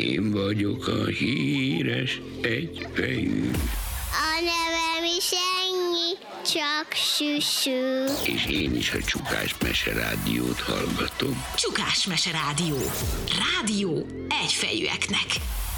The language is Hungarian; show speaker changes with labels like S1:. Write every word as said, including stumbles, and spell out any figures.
S1: Én vagyok a híres egyfejű.
S2: A nevem is ennyi, csak süsű.
S1: És én is a Csukás Mese Rádiót hallgatom.
S3: Csukás Mese Rádió. Rádió egyfejűeknek.